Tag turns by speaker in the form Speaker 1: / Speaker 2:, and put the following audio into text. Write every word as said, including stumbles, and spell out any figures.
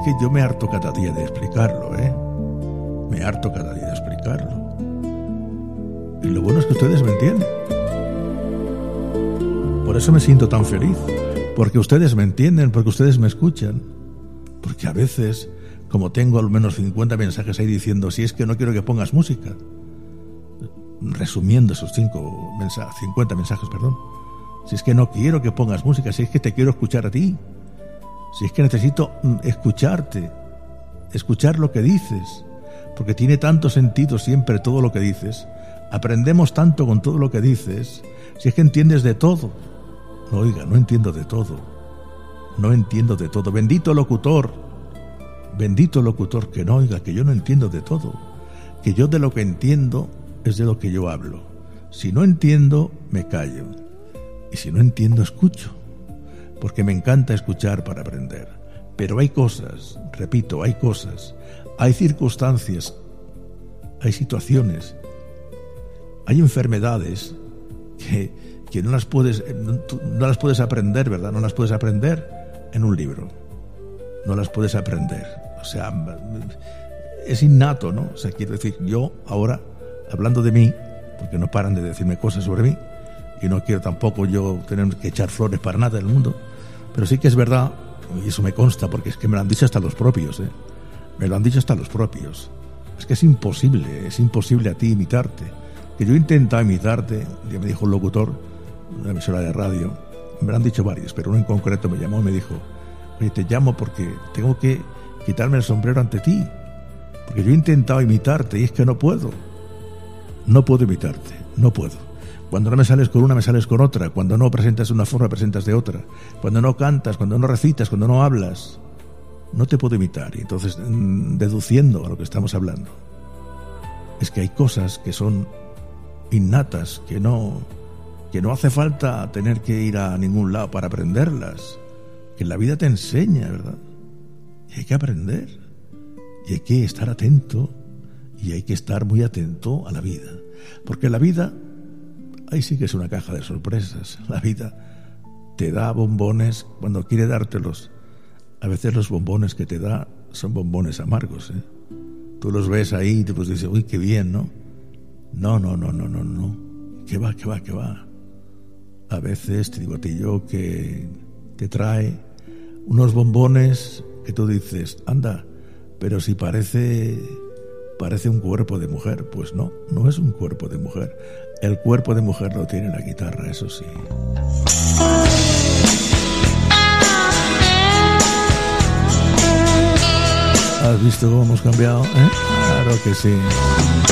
Speaker 1: que yo me harto cada día de explicarlo, ¿eh? Me harto cada día de explicarlo. Y lo bueno es que ustedes me entienden. Por eso me siento tan feliz. Porque ustedes me entienden, porque ustedes me escuchan. Porque a veces, como tengo al menos cincuenta mensajes ahí diciendo, si es que no quiero que pongas música, resumiendo esos cinco mensajes, cincuenta mensajes, perdón. Si es que no quiero que pongas música, si es que te quiero escuchar a ti, si es que necesito escucharte, escuchar lo que dices, porque tiene tanto sentido siempre todo lo que dices, aprendemos tanto con todo lo que dices, si es que entiendes de todo. No, oiga, no entiendo de todo, no entiendo de todo, bendito locutor, bendito locutor, que no, oiga, que yo no entiendo de todo, que yo de lo que entiendo es de lo que yo hablo. Si no entiendo, me callo. Y si no entiendo, escucho. Porque me encanta escuchar para aprender. Pero hay cosas, repito, hay cosas, hay circunstancias, hay situaciones, hay enfermedades que, que no las puedes, no, no las puedes aprender, ¿verdad? No las puedes aprender en un libro. No las puedes aprender. O sea, es innato, ¿no? O sea, quiero decir, yo ahora, hablando de mí, porque no paran de decirme cosas sobre mí, y no quiero tampoco yo tener que echar flores para nada del mundo, pero sí que es verdad, y eso me consta, porque es que me lo han dicho hasta los propios, ¿eh? Me lo han dicho hasta los propios. Es que es imposible, es imposible a ti imitarte. Que yo he intentado imitarte, ya me dijo un locutor, una emisora de radio, me lo han dicho varios, pero uno en concreto me llamó y me dijo, oye, te llamo porque tengo que quitarme el sombrero ante ti, porque yo he intentado imitarte y es que no puedo. No puedo imitarte, no puedo. Cuando no me sales con una, me sales con otra. Cuando no presentas de una forma, presentas de otra. Cuando no cantas, cuando no recitas, cuando no hablas, no te puedo imitar. Y entonces, deduciendo a lo que estamos hablando, es que hay cosas que son innatas, que no, que no hace falta tener que ir a ningún lado para aprenderlas, que la vida te enseña, ¿verdad? Y hay que aprender, y hay que estar atento, y hay que estar muy atento a la vida, porque la vida, ahí sí que es una caja de sorpresas. La vida te da bombones cuando quiere dártelos. A veces los bombones que te da son bombones amargos, ¿eh? Tú los ves ahí y te pues dices, uy, qué bien, ¿no? No, no, no, no, no, no. ¿Qué va, qué va, qué va? A veces te digo a ti yo que te trae unos bombones que tú dices, anda, pero si parece, parece un cuerpo de mujer. Pues no, no es un cuerpo de mujer. El cuerpo de mujer lo tiene la guitarra, eso sí. ¿Has visto cómo hemos cambiado? ¿Eh? Claro que sí.